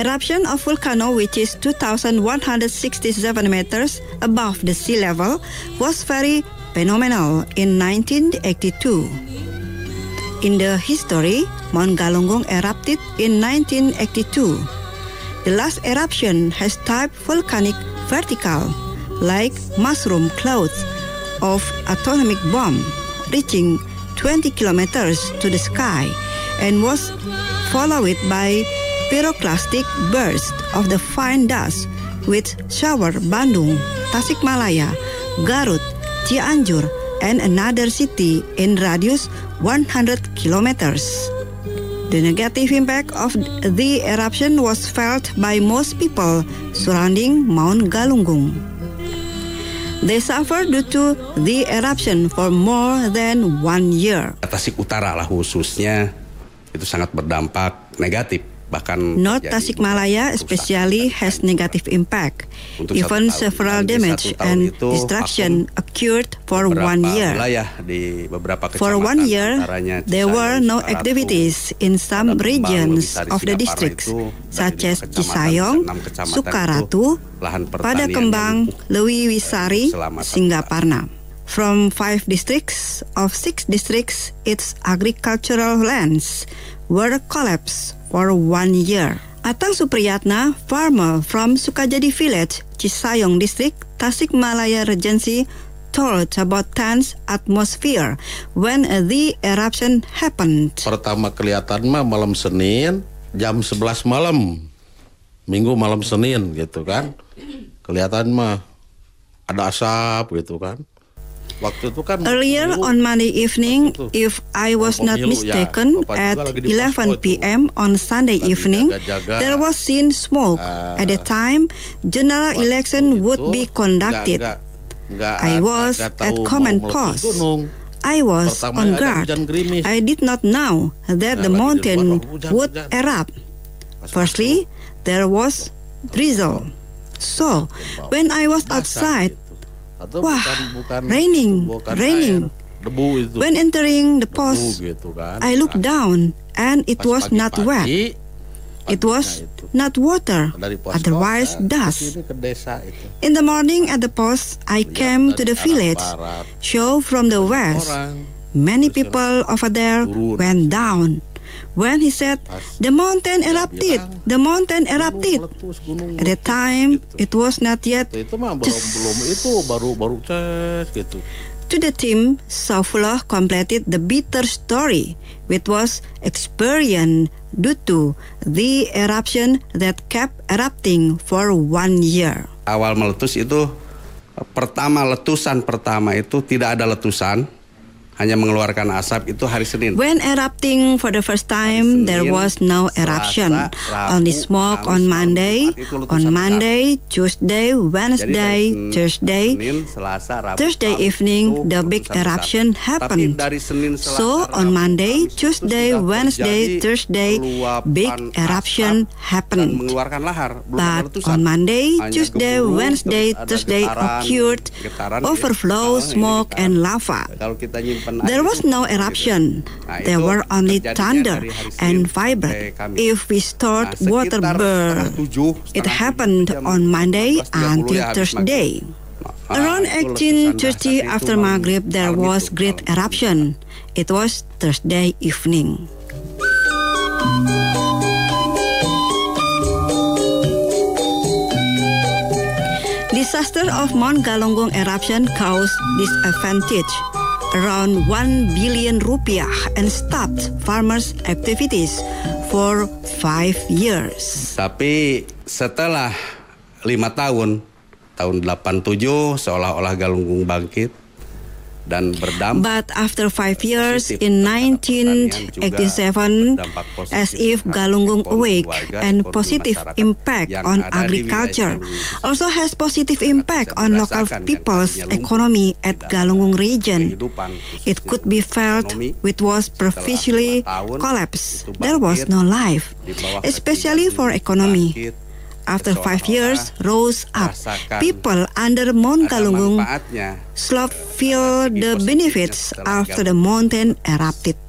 eruption of volcano, which is 2,167 meters above the sea level, was very phenomenal in 1982. In the history, Mount Galunggung erupted in 1982. The last eruption has type volcanic vertical, like mushroom clouds of atomic bomb, reaching 20 kilometers to the sky, and was followed by pyroclastic burst of the fine dust, which showered Bandung, Tasikmalaya, Garut, Cianjur, and another city in radius 100 kilometers. The negative impact of the eruption was felt by most people surrounding Mount Galunggung. They suffered due to the eruption for more than 1 year. Tasik Utara lah khususnya itu sangat berdampak negatif. Bahkan North Tasikmalaya especially has negative impact. Even several damage and destruction occurred for 1 year. For 1 year, there were no activities in some regions of the districts, such as Cisayong, Sukaratu, Padakembang, Lewiwisari, Singaparna. From 5 districts of 6 districts, its agricultural lands were collapsed for 1 year. Atang Supriyatna, farmer from Sukajadi village, Cisayong district, Tasikmalaya Regency, told about tense atmosphere when the eruption happened. Pertama kelihatan mah malam Senin, jam 11 malam, Minggu malam Senin gitu kan. Kelihatan mah ada asap gitu kan. Earlier on Monday evening, if I was not mistaken, at 11 p.m. on Sunday evening, there was seen smoke. At the time, general election would be conducted. I was at command post. I was on guard. I did not know that the mountain would erupt. Firstly, there was drizzle. So, when I was outside, wah, raining. When entering the post, I looked down and it was not wet. It was not water, otherwise dust. In the morning at the post, I came to the village, show from the west. Many people over there went down. When he said, the mountain erupted. At the time, it was not yet. To the team, Saifullah completed the bitter story, which was experienced due to the eruption that kept erupting for 1 year. Awal meletus itu, letusan pertama itu tidak ada letusan, hanya mengeluarkan asap itu hari Senin. When erupting for the first time, there was no eruption. Only smoke on Monday. On Monday, Tuesday, Wednesday, Thursday. Thursday evening, the big eruption happened. So on Monday, Tuesday, Wednesday, Thursday, big eruption happened. But on Monday, Tuesday, Wednesday, Thursday occurred overflow, smoke, and lava. There was no eruption. There were only thunder and vibrate. If we stored water burn, it happened on Monday until Thursday. Around 18:30 after Maghrib, there was great eruption. It was Thursday evening. Disaster of Mount Galunggung eruption caused disadvantage around 1 billion rupiah and stopped farmers' activities for 5 years. Tapi setelah 5 tahun 87 seolah-olah Galunggung bangkit dan berdampak. But after 5 years in 1987, as if Galunggung awake and positive impact on agriculture, also has positive impact on local people's economy at Galunggung region. It could be felt which was previously collapsed. There was no life, especially for economy. After 5 years, rose up. People under Mount Galunggung slope feel the benefits after the mountain erupted.